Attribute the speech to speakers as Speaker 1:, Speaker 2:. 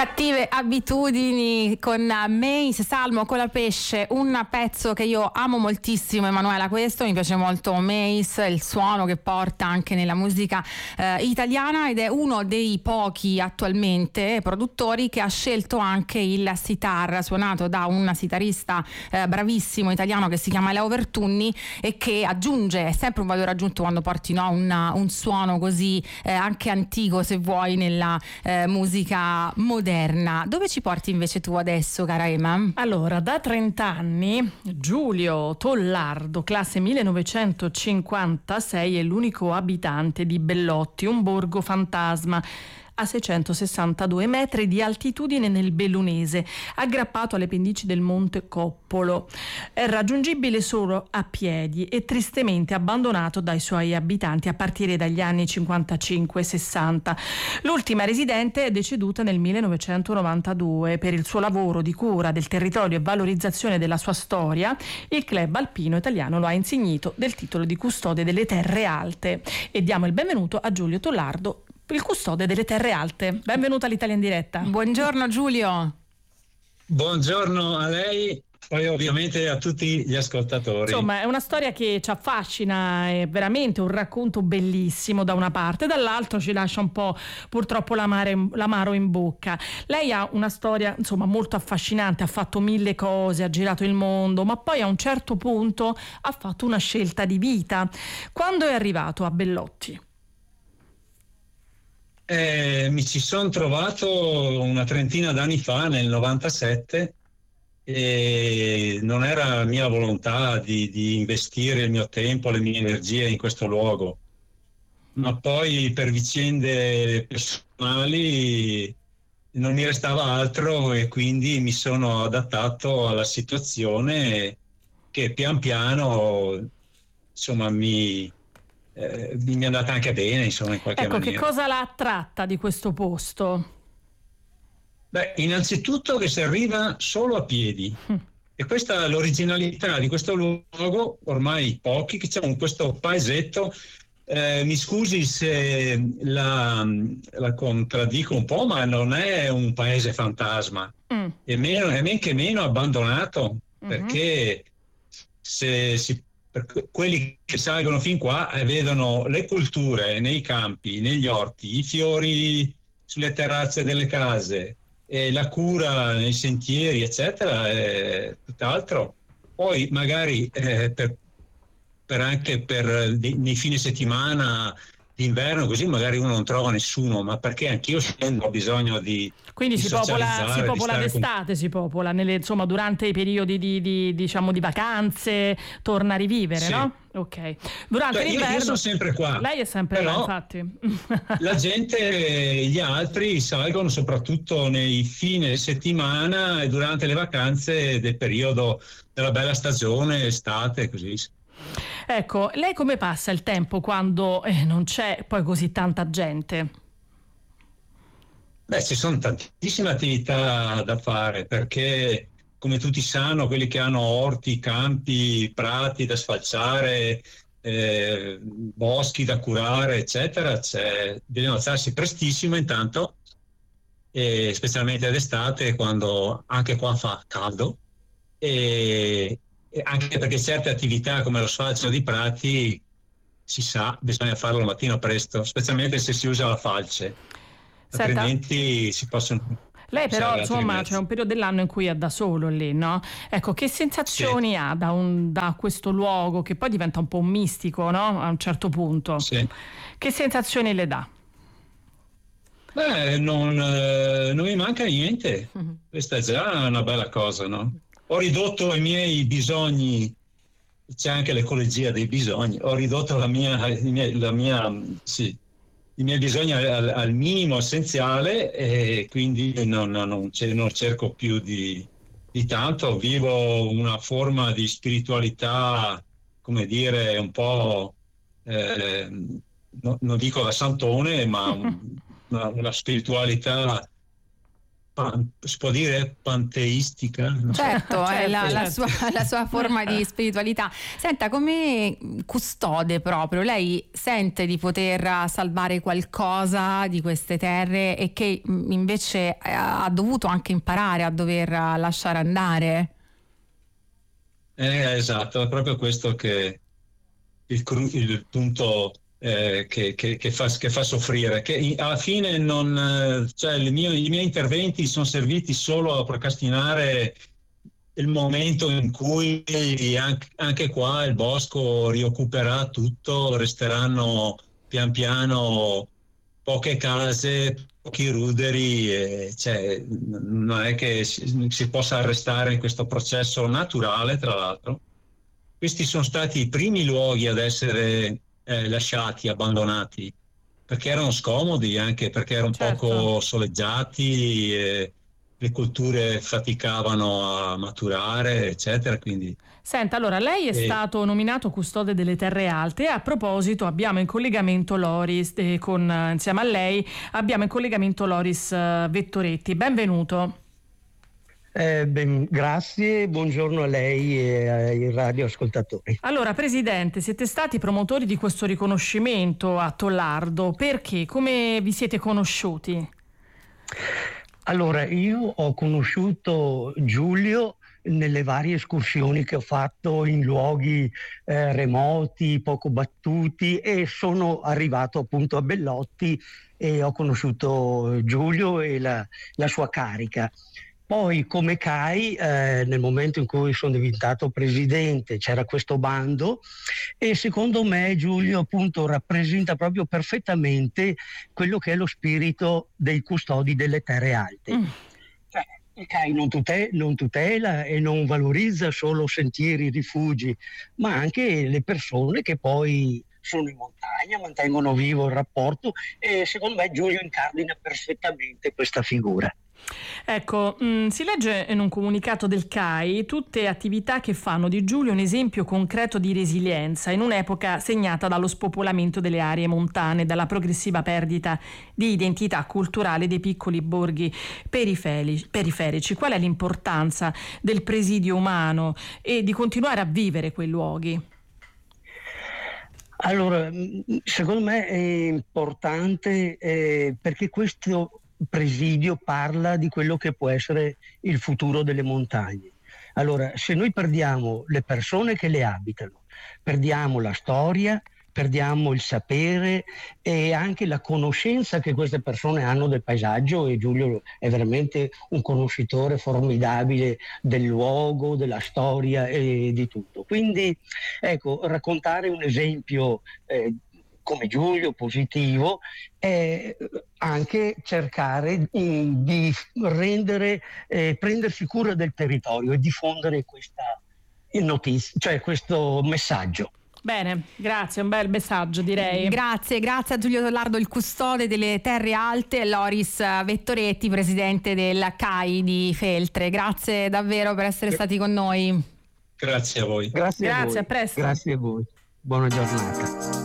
Speaker 1: Cattive abitudini con Mace, Salmo con la pesce, un pezzo che io amo moltissimo, Emanuela. Questo mi piace molto, Mace, il suono che porta anche nella musica italiana, ed è uno dei pochi attualmente produttori che ha scelto anche il sitar, suonato da un sitarista bravissimo italiano che si chiama Leo Vertunni, e che aggiunge, è sempre un valore aggiunto quando porti un suono così anche antico, se vuoi, nella musica moderna. Dove ci porti invece tu adesso, cara Ema?
Speaker 2: Allora, da 30 anni Giulio Tollardo, classe 1956, è l'unico abitante di Bellotti, un borgo fantasma a 662 metri di altitudine nel Bellunese, aggrappato alle pendici del Monte Coppolo. È raggiungibile solo a piedi e tristemente abbandonato dai suoi abitanti a partire dagli anni 55-60. L'ultima residente è deceduta nel 1992. Per il suo lavoro di cura del territorio e valorizzazione della sua storia, il Club Alpino Italiano lo ha insignito del titolo di custode delle terre alte. E diamo il benvenuto a Giulio Tollardo, il custode delle terre alte. Benvenuto all'Italia in diretta.
Speaker 1: Buongiorno Giulio.
Speaker 3: Buongiorno a lei, poi ovviamente a tutti gli ascoltatori.
Speaker 2: Insomma, è una storia che ci affascina, è veramente un racconto bellissimo da una parte, dall'altro ci lascia un po' purtroppo l'amaro in bocca. Lei ha una storia, insomma, molto affascinante, ha fatto 1000 cose, ha girato il mondo, ma poi a un certo punto ha fatto una scelta di vita. Quando è arrivato a Bellotti?
Speaker 3: Mi ci sono trovato una trentina d'anni fa, nel 97, e non era mia volontà di investire il mio tempo, le mie energie in questo luogo, ma poi per vicende personali non mi restava altro e quindi mi sono adattato alla situazione che pian piano, insomma, mi è andata anche bene, insomma, in qualche maniera.
Speaker 2: Che cosa l'ha attratta di questo posto?
Speaker 3: Beh, innanzitutto che si arriva solo a piedi, e questa è l'originalità di questo luogo, ormai pochi che c'è in questo paesetto. Mi scusi se la contraddico un po', ma non è un paese fantasma, e men che meno abbandonato, perché per quelli che salgono fin qua vedono le culture nei campi, negli orti, i fiori sulle terrazze delle case, e la cura nei sentieri, eccetera, è tutt'altro. Poi magari nei fine settimana d'inverno, così magari uno non trova nessuno, ma perché anch'io ho bisogno di
Speaker 2: quindi
Speaker 3: di
Speaker 2: si popola
Speaker 3: d'estate,
Speaker 2: si popola insomma, durante i periodi di vacanze, torna a rivivere,
Speaker 3: sì.
Speaker 2: No? Ok. Durante l'inverno
Speaker 3: io sono sempre qua.
Speaker 2: Lei è sempre là, infatti.
Speaker 3: La gente, gli altri salgono soprattutto nei fine settimana e durante le vacanze del periodo della bella stagione, estate, così.
Speaker 2: Ecco, lei come passa il tempo quando non c'è poi così tanta gente?
Speaker 3: Beh, ci sono tantissime attività da fare, perché come tutti sanno, quelli che hanno orti, campi, prati da sfalciare, boschi da curare, eccetera, bisogna alzarsi prestissimo intanto, e specialmente d'estate, quando anche qua fa caldo, e anche perché certe attività come lo sfalcio di prati, si sa, bisogna farlo al mattino presto, specialmente se si usa la falce.
Speaker 2: Senta,
Speaker 3: altrimenti si possono...
Speaker 2: Lei però, insomma, c'è un periodo dell'anno in cui è da solo lì, no? Ecco, che sensazioni ha da questo luogo che poi diventa un po' un mistico, no? A un certo punto.
Speaker 3: Sì.
Speaker 2: Che sensazioni le dà?
Speaker 3: Beh, non mi manca niente. Questa è già una bella cosa, no? Ho ridotto i miei bisogni, c'è anche l'ecologia dei bisogni, ho ridotto i miei bisogni al minimo essenziale, e quindi non cerco più di tanto. Vivo una forma di spiritualità, come dire, un po', non dico da santone, ma una spiritualità si può dire panteistica? Non so.
Speaker 1: Certo, è la
Speaker 2: certo.
Speaker 1: sua forma di spiritualità. Senta, come custode proprio, lei sente di poter salvare qualcosa di queste terre e che invece ha dovuto anche imparare a dover lasciare andare?
Speaker 3: Esatto, è proprio questo che il punto che fa soffrire, che alla fine non, cioè i miei interventi sono serviti solo a procrastinare il momento in cui anche qua il bosco rioccuperà tutto, resteranno pian piano poche case, pochi ruderi, cioè, non è che si possa arrestare in questo processo naturale, tra l'altro. Questi sono stati i primi luoghi ad essere lasciati, abbandonati, perché erano scomodi, anche perché erano
Speaker 2: Certo.
Speaker 3: poco soleggiati, le colture faticavano a maturare, eccetera. Quindi
Speaker 2: Senta, allora lei è stato nominato custode delle terre alte e a proposito abbiamo in collegamento Loris, insieme a lei abbiamo in collegamento Loris Vettoretti. Benvenuto.
Speaker 4: Grazie, buongiorno a lei e ai radioascoltatori.
Speaker 2: Allora, Presidente, siete stati promotori di questo riconoscimento a Tollardo. Perché? Come vi siete conosciuti?
Speaker 4: Allora, io ho conosciuto Giulio nelle varie escursioni che ho fatto in luoghi remoti, poco battuti, e sono arrivato appunto a Bellotti e ho conosciuto Giulio e la sua carica. Poi come CAI, nel momento in cui sono diventato presidente, c'era questo bando e secondo me Giulio appunto rappresenta proprio perfettamente quello che è lo spirito dei custodi delle terre alte. Cioè, il CAI non tutela e non valorizza solo sentieri, rifugi, ma anche le persone che poi sono in montagna, mantengono vivo il rapporto, e secondo me Giulio incardina perfettamente questa figura.
Speaker 2: Ecco, si legge in un comunicato del CAI tutte attività che fanno di Giulio un esempio concreto di resilienza in un'epoca segnata dallo spopolamento delle aree montane, dalla progressiva perdita di identità culturale dei piccoli borghi periferici. Qual è l'importanza del presidio umano e di continuare a vivere quei luoghi?
Speaker 4: Allora, secondo me è importante perché questo presidio parla di quello che può essere il futuro delle montagne. Allora, se noi perdiamo le persone che le abitano, perdiamo la storia, perdiamo il sapere e anche la conoscenza che queste persone hanno del paesaggio, e Giulio è veramente un conoscitore formidabile del luogo, della storia e di tutto. Quindi, ecco, raccontare un esempio come Giulio positivo è anche cercare di prendersi cura del territorio e diffondere questa notizia, cioè questo messaggio.
Speaker 2: Bene, grazie, un bel messaggio direi.
Speaker 1: Grazie a Giulio Tollardo, il custode delle terre alte, e Loris Vettoretti, presidente del CAI di Feltre. Grazie davvero per essere stati con noi.
Speaker 3: Grazie a voi.
Speaker 4: Grazie a voi.
Speaker 2: A presto.
Speaker 4: Grazie a voi. Buona giornata.